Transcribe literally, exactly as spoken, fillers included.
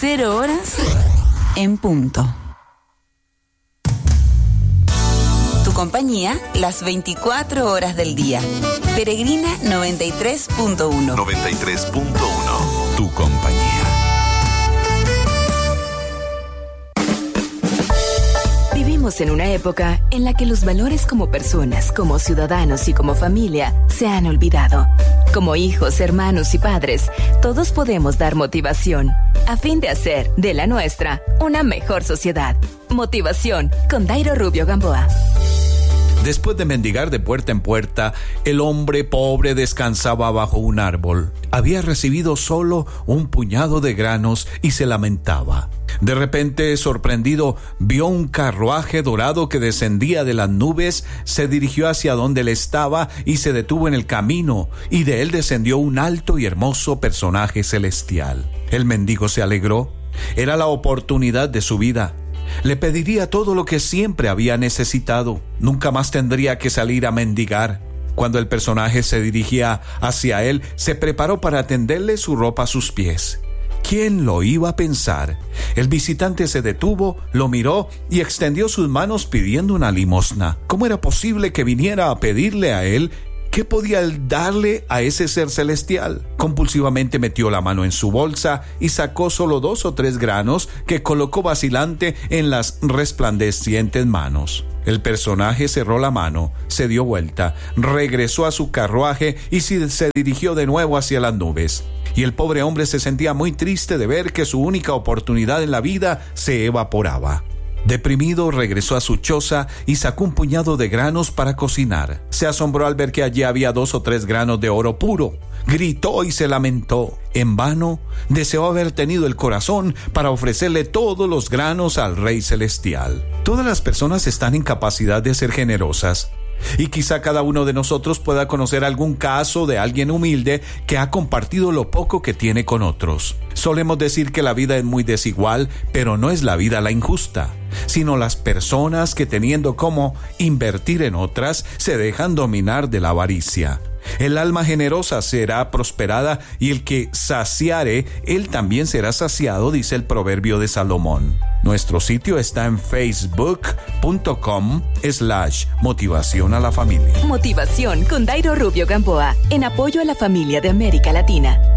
cero horas en punto. Tu compañía las veinticuatro horas del día. Peregrina noventa y tres punto uno. noventa y tres punto uno. Tu compañía. Vivimos en una época en la que los valores como personas, como ciudadanos y como familia se han olvidado. Como hijos, hermanos y padres, todos podemos dar motivación a fin de hacer de la nuestra una mejor sociedad. Motivación con Dairo Rubio Gamboa. Después de mendigar de puerta en puerta, el hombre pobre descansaba bajo un árbol. Había recibido solo un puñado de granos y se lamentaba. De repente, sorprendido, vio un carruaje dorado que descendía de las nubes, se dirigió hacia donde él estaba y se detuvo en el camino, y de él descendió un alto y hermoso personaje celestial. El mendigo se alegró. Era la oportunidad de su vida. Le pediría todo lo que siempre había necesitado. Nunca más tendría que salir a mendigar. Cuando el personaje se dirigía hacia él, se preparó para tenderle su ropa a sus pies. ¿Quién lo iba a pensar? El visitante se detuvo, lo miró y extendió sus manos pidiendo una limosna. ¿Cómo era posible que viniera a pedirle a él? ¿Qué podía él darle a ese ser celestial? Compulsivamente metió la mano en su bolsa y sacó solo dos o tres granos que colocó vacilante en las resplandecientes manos. El personaje cerró la mano, se dio vuelta, regresó a su carruaje y se dirigió de nuevo hacia las nubes. Y el pobre hombre se sentía muy triste de ver que su única oportunidad en la vida se evaporaba. Deprimido, regresó a su choza y sacó un puñado de granos para cocinar. Se asombró al ver que allí había dos o tres granos de oro puro. Gritó y se lamentó. En vano, deseó haber tenido el corazón para ofrecerle todos los granos al Rey Celestial. Todas las personas están en capacidad de ser generosas. Y quizá cada uno de nosotros pueda conocer algún caso de alguien humilde que ha compartido lo poco que tiene con otros. Solemos decir que la vida es muy desigual, pero no es la vida la injusta, sino las personas que, teniendo cómo invertir en otras, se dejan dominar de la avaricia. El alma generosa será prosperada y el que saciare, él también será saciado, dice el proverbio de Salomón. Nuestro sitio está en facebook.com slash motivación a la familia. Motivación con Dairo Rubio Gamboa, en apoyo a la familia de América Latina.